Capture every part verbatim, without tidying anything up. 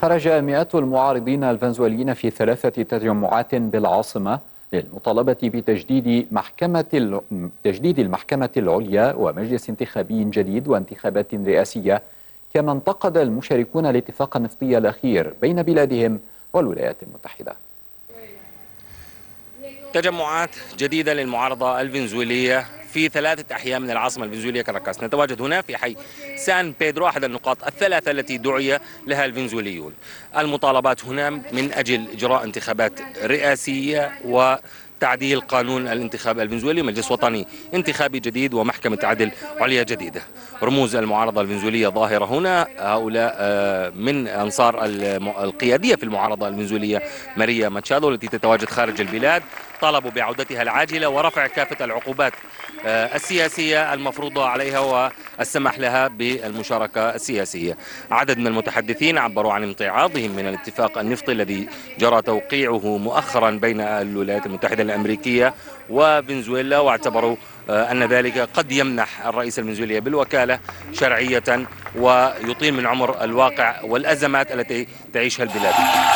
خرج مئات المعارضين الفنزويليين في ثلاثة تجمعات بالعاصمة للمطالبة بتجديد محكمة تجديد المحكمة العليا ومجلس انتخابي جديد وانتخابات رئاسية. كما انتقد المشاركون الاتفاق النفطي الأخير بين بلادهم والولايات المتحدة. تجمعات جديدة للمعارضة الفنزويلية في ثلاثة أحياء من العاصمة الفنزويلية كاراكاس. نتواجد هنا في حي سان بيدرو، أحد النقاط الثلاثة التي دعي لها الفنزويليون. المطالبات هنا من أجل إجراء انتخابات رئاسية وتعديل قانون الانتخاب الفنزويلي، مجلس وطني انتخابي جديد ومحكمة عدل عليا جديدة. رموز المعارضة الفنزويلية ظاهرة هنا، هؤلاء من أنصار القيادية في المعارضة الفنزويلية ماريا ماتشادو التي تتواجد خارج البلاد. طالبوا بعودتها العاجلة ورفع كافة العقوبات السياسية المفروضة عليها والسمح لها بالمشاركة السياسية. عدد من المتحدثين عبروا عن امتعاضهم من الاتفاق النفطي الذي جرى توقيعه مؤخرا بين الولايات المتحدة الأمريكية وفنزويلا، واعتبروا أن ذلك قد يمنح الرئيس الفنزويلي بالوكالة شرعية ويطيل من عمر الواقع والأزمات التي تعيشها البلاد.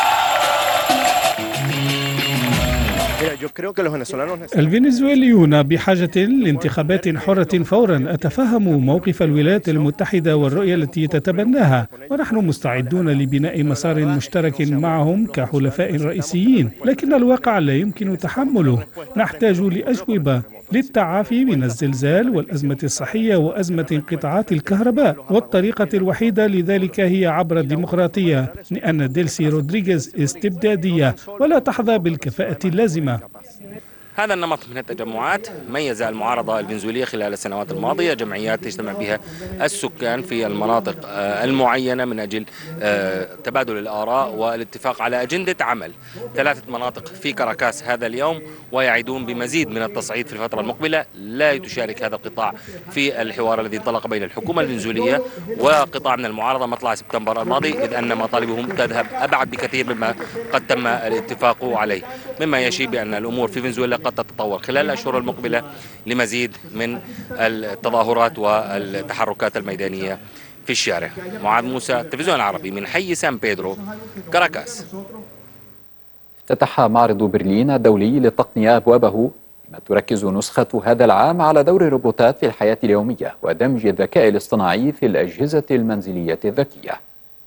الفنزويليون بحاجة لانتخابات حرة فورا. أتفهم موقف الولايات المتحدة والرؤية التي تتبناها، ونحن مستعدون لبناء مسار مشترك معهم كحلفاء رئيسيين، لكن الواقع لا يمكن تحمله. نحتاج لأجوبة للتعافي من الزلزال والأزمة الصحية وأزمة انقطاعات الكهرباء، والطريقة الوحيدة لذلك هي عبر الديمقراطية، لأن ديلسي رودريغيز استبدادية ولا تحظى بالكفاءة اللازمة. هذا النمط من التجمعات ميز المعارضة الفنزويلية خلال السنوات الماضية، جمعيات تجتمع بها السكان في المناطق المعينة من أجل تبادل الآراء والاتفاق على أجندة عمل. ثلاثة مناطق في كاراكاس هذا اليوم، ويعدون بمزيد من التصعيد في الفترة المقبلة. لا تشارك هذا القطاع في الحوار الذي انطلق بين الحكومة الفنزويلية وقطاع من المعارضة مطلع سبتمبر الماضي، إذ أن مطالبهم تذهب أبعد بكثير مما قد تم الاتفاق عليه، مما يشير بأن الأمور في فنزويلا قد تتطور خلال الأشهر المقبلة لمزيد من التظاهرات والتحركات الميدانية في الشارع. معاذ موسى، التلفزيون العربي من حي سان بيدرو، كاراكاس. افتتح معرض برلين الدولي للتقنية أبوابه، بما تركز نسخة هذا العام على دور الروبوتات في الحياة اليومية ودمج الذكاء الاصطناعي في الأجهزة المنزلية الذكية.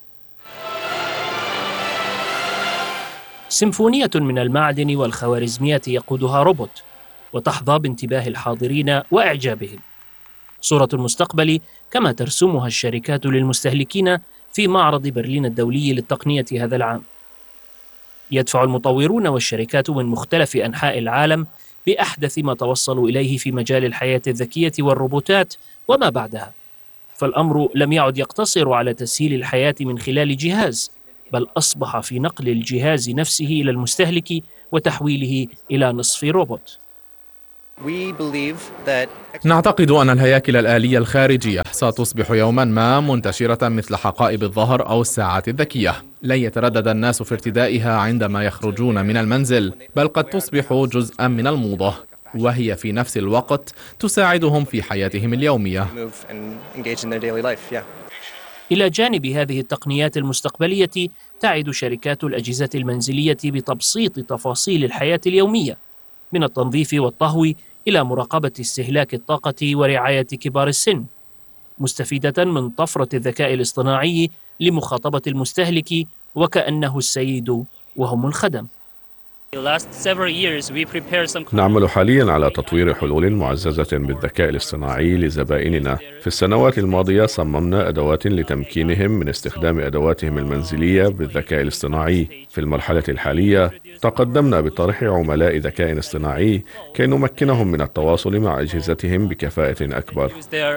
سيمفونية من المعدن والخوارزميات يقودها روبوت، وتحظى بانتباه الحاضرين وإعجابهم. صورة المستقبل كما ترسمها الشركات للمستهلكين في معرض برلين الدولي للتقنية هذا العام. يدفع المطورون والشركات من مختلف أنحاء العالم بأحدث ما توصلوا إليه في مجال الحياة الذكية والروبوتات وما بعدها. فالأمر لم يعد يقتصر على تسهيل الحياة من خلال جهاز، بل أصبح في نقل الجهاز نفسه إلى المستهلك وتحويله إلى نصف روبوت. نعتقد أن الهياكل الآلية الخارجية ستصبح يوما ما منتشرة مثل حقائب الظهر أو الساعات الذكية. لن يتردد الناس في ارتدائها عندما يخرجون من المنزل، بل قد تصبح جزءا من الموضة، وهي في نفس الوقت تساعدهم في حياتهم اليومية. إلى جانب هذه التقنيات المستقبلية، تعد شركات الأجهزة المنزلية بتبسيط تفاصيل الحياة اليومية، من التنظيف والطهو إلى مراقبة استهلاك الطاقة ورعاية كبار السن، مستفيدة من طفرة الذكاء الاصطناعي لمخاطبة المستهلك وكأنه السيد وهم الخدم. نعمل حاليا على تطوير حلول معززة بالذكاء الاصطناعي لزبائننا. في السنوات الماضية صممنا أدوات لتمكينهم من استخدام أدواتهم المنزلية بالذكاء الاصطناعي. في المرحلة الحالية تقدمنا بطرح عملاء ذكاء اصطناعي كي نمكنهم من التواصل مع أجهزتهم بكفاءة أكبر.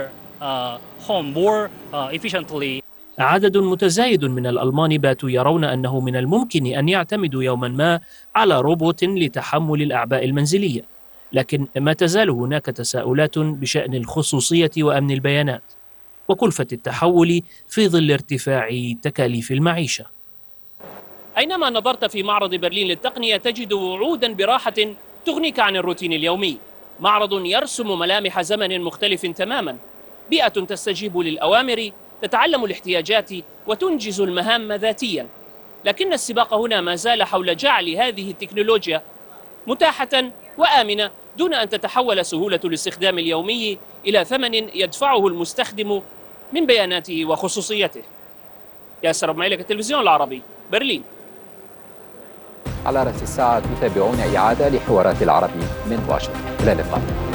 عدد متزايد من الألمان باتوا يرون أنه من الممكن أن يعتمدوا يوما ما على روبوت لتحمل الأعباء المنزلية، لكن ما تزال هناك تساؤلات بشأن الخصوصية وأمن البيانات وكلفة التحول في ظل ارتفاع تكاليف المعيشة. أينما نظرت في معرض برلين للتقنية تجد وعودا براحة تغنيك عن الروتين اليومي. معرض يرسم ملامح زمن مختلف تماما، بيئة تستجيب للأوامر، تتعلم الاحتياجات وتنجز المهام ذاتيا، لكن السباق هنا ما زال حول جعل هذه التكنولوجيا متاحة وآمنة دون أن تتحول سهولة الاستخدام اليومي إلى ثمن يدفعه المستخدم من بياناته وخصوصيته. ياسر أبو معيلك، التلفزيون العربي، برلين. على رأس الساعة تتابعون إعادة لحوارات العربي من واشنطن. إلى اللقاء.